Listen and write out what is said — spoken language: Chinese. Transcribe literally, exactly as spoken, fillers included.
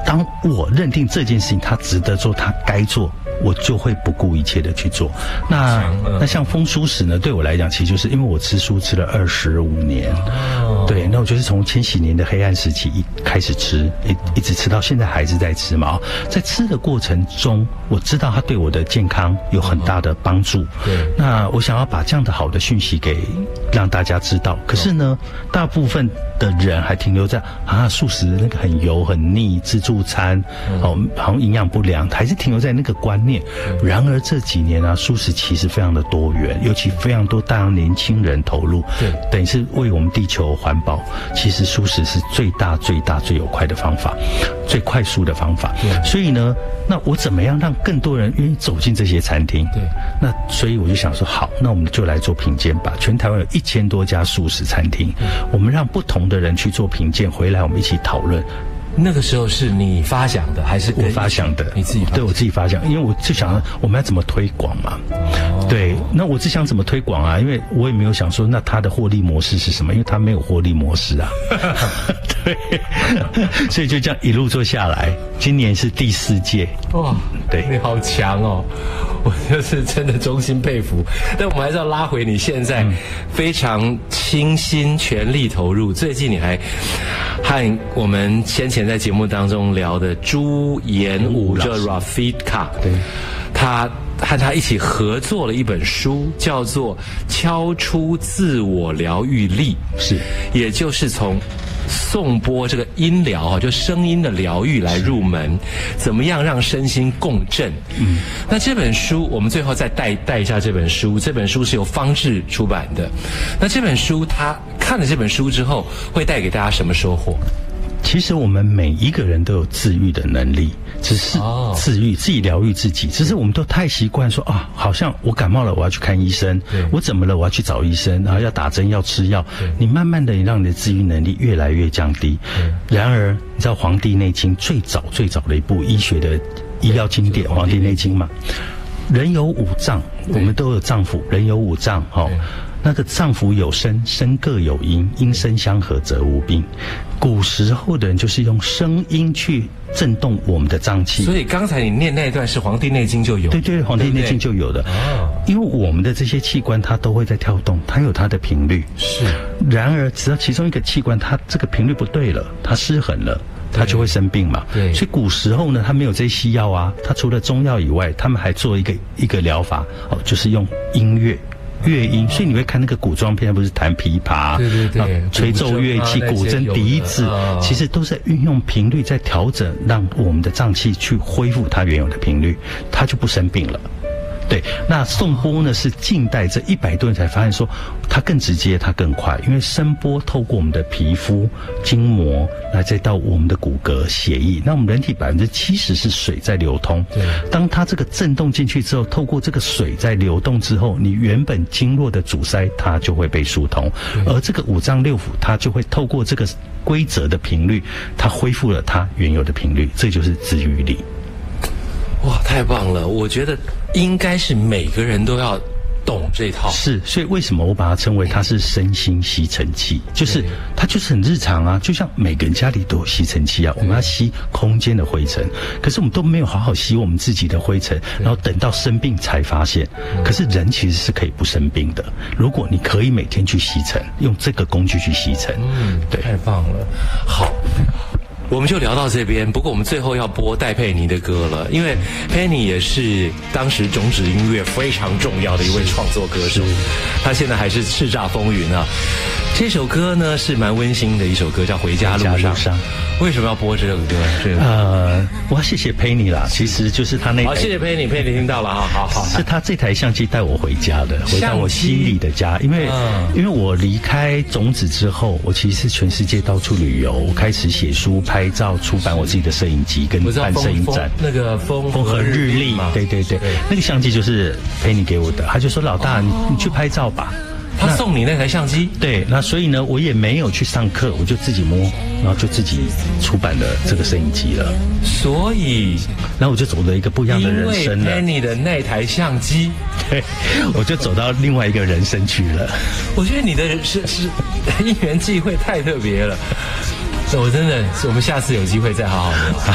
当我认定这件事情它值得做，它该做，我就会不顾一切的去做。那那像丰蔬食呢，对我来讲，其实就是因为我吃素吃了二十五年，对，那我就是从千禧年的黑暗时期一开始吃，一一直吃到现在还是在吃嘛。在吃的过程中，我知道它对我的健康有很大的帮助。对，那我想要把这样的好的讯息给让大家知道。可是呢，大部分的人还停留在啊素食那个很油很腻，自助餐哦好像营养不良，还是停留在那个观念。然而这几年啊，素食其实非常的多元，尤其非常多大量年轻人投入，对，等于是为我们地球环保。其实素食是最大最大最有快的方法，最快速的方法。所以呢，那我怎么样让更多人愿意走进这些餐厅？对，那所以我就想说，好，那我们就来做评鉴吧。全台湾有一千多家素食餐厅，我们让不同的人去做评鉴，回来我们一起讨论。 那个时候是你发想的还是我发想的？ 你自己发想？ 对，我自己发想，因为我就想我们要怎么推广嘛。哦、对，那我只想怎么推广啊？因为我也没有想说那它的获利模式是什么，因为它没有获利模式啊。对，所以就这样一路做下来，今年是第四届。哇，对， 你好强哦！我就是真的衷心佩服。但我们还是要拉回你现在非常倾心全力投入。最近你还和我们先前在节目当中聊的朱延武这 Rafika， 对，他和他一起合作了一本书，叫做《敲出自我疗愈力》，是，也就是从颂钵这个音疗啊，就声音的疗愈来入门，怎么样让身心共振？嗯，那这本书我们最后再带带一下这本书，这本书是由方志出版的。那这本书他看了这本书之后，会带给大家什么收获？ 其实我们每一个人都有治愈的能力，只是治愈自己疗愈自己，只是我们都太习惯说啊，好像我感冒了我要去看医生，我怎么了我要去找医生，然后要打针要吃药，你慢慢的让你的治愈能力越来越降低。然而你知道《黄帝内经》最早最早的一部医学的医药经典《黄帝内经》嘛，人有五脏，我们都有脏腑，人有五脏哦。那个脏腑有声，声各有音，音声相合则无病。古时候的人就是用声音去震动我们的脏器。 所以刚才你念那一段是《黄帝内经》就有， 对对，《黄帝内经》就有的。哦，因为我们的这些器官它都会在跳动，它有它的频率。是。然而，只要其中一个器官它这个频率不对了，它失衡了，他就会生病嘛。对，所以古时候呢，他没有这些西药啊，他除了中药以外，他们还做一个一个疗法哦，就是用音乐。乐音，所以你会看那个古装片，不是弹琵琶，对对对，吹奏乐器、古筝、笛子，其实都是运用频率在调整，让我们的脏器去恢复它原有的频率，它就不生病了。对，那颂钵呢是近代这一百多年才发现说，它更直接，它更快，因为声波透过我们的皮肤、筋膜，来再到我们的骨骼、血液。那我们人体百分之七十是水在流通，对，当它这个震动进去之后，透过这个水在流动之后，你原本经络的阻塞它就会被疏通，而这个五脏六腑它就会透过这个规则的频率，它恢复了它原有的频率，这就是治愈力。 哇，太棒了！我觉得应该是每个人都要懂这套。 是，所以为什么我把它称为它是身心吸尘器？就是它就是很日常啊，就像每个人家里都有吸尘器啊，我们要吸空间的灰尘，可是我们都没有好好吸我们自己的灰尘，然后等到生病才发现。可是人其实是可以不生病的，如果你可以每天去吸尘，用这个工具去吸尘。 嗯，对，太棒了。好。我们就聊到这边，不过我们最后要播戴佩妮的歌了，因为佩妮也是当时种子音乐非常重要的一位创作歌手，她现在还是叱咤风云啊。这首歌呢是蛮温馨的一首歌，叫《回家路上》。路上为什么要播这首歌？这个呃，我要谢谢佩妮啦，其实就是她那好，谢谢佩妮，佩妮听到了啊，好好， 是她这台相机带我回家的，回到我心里的家，因为、嗯、因为我离开种子之后，我其实是全世界到处旅游，我开始写书、拍照、出版我自己的摄影集跟办摄影展， 那个风风和日丽，对对对，那个相机就是佩妮给我的，他就说老大，你你去拍照吧。 他送你那台相机， 对，那所以呢，我也没有去上课，我就自己摸，然后就自己出版了这个摄影机了。 所以， 然后我就走了一个不一样的人生了。 因为 Penny 的那台相机， 对，我就走到另外一个人生去了。 我觉得你的是是因缘际会太特别了。我真的，我们下次有机会再好好聊。